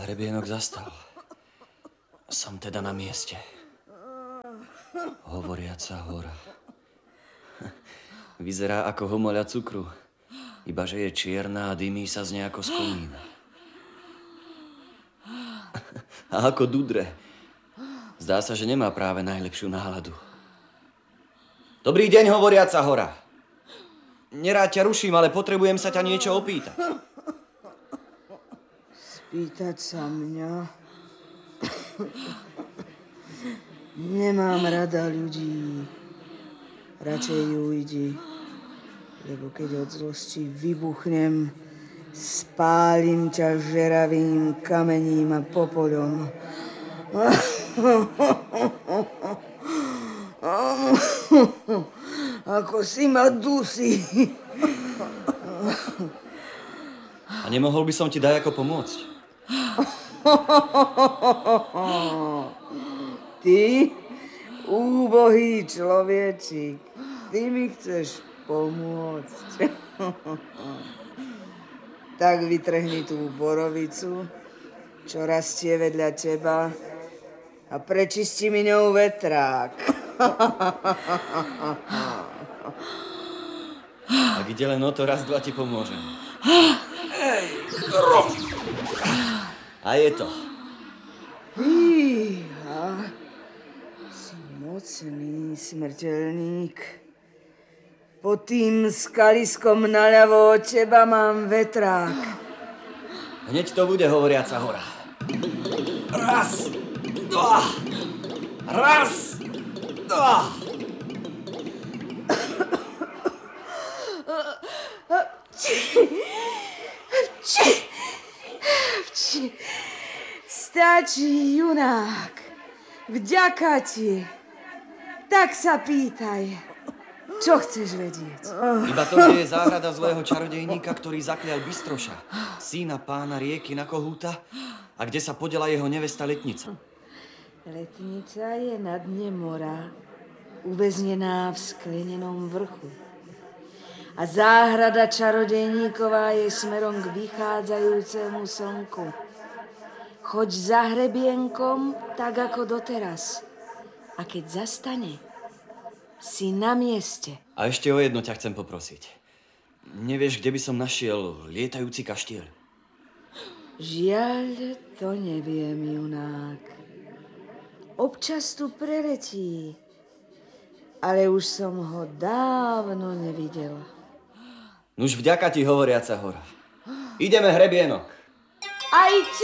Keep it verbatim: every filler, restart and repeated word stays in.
Hrebienok zastal. Som teda na mieste. Hovoriaca hora. Vyzerá ako homoľa cukru, ibaže je čierna a dymí sa z nejako z komína. A ako dudre. Zdá sa, že nemá práve najlepšiu náladu. Dobrý deň, hovoriaca hora. Nerád ťa ruším, ale potrebujem sa ťa niečo opýtať. Spýtať sa mňa? Nemám rada ľudí. Radšej ujdi, lebo keď od zlosti vybuchnem, spálim ťa žeravým kamením a popoľom. Ako si ma dusí. A nemohol by som ti dajako pomôcť? Ty, úbohý človečik, ty mi chceš pomôcť. Tak vytrhni tú borovicu, čo rastie vedľa teba, a prečisti mi ňou vetrák. Ak ide len o to, raz, dva ti pomôžem. Ej, a je to. Fíha, si mocný smrteľník. Pod tým skaliskom naľavo od teba mám vetrák. Hneď to bude, hovoriaca hora. Raz, dva, raz, dva. Stačí, junák. Vďaka ti. Tak sa pýtaj. Čo chceš vedieť? Iba to, že je záhrada zlého čarodejníka, ktorý zaklial Bystroša, syna pána rieky na Kohúta, a kde sa podela jeho nevesta Letnica. Letnica je na dne mora, uväznená v sklenenom vrchu. A záhrada čarodejníková je smerom k vychádzajúcemu slnku. Choď za hrebienkom, tak ako doteraz. A keď zastane, si na mieste. A ešte o jedno ťa chcem poprosiť. Nevieš, kde by som našiel lietajúci kaštieľ? Žiaľ, to neviem, junák. Občas tu preletí, ale už som ho dávno nevidela. Nuž vďaka ti, hovoriaca hora. Ideme, hrebienok. Aj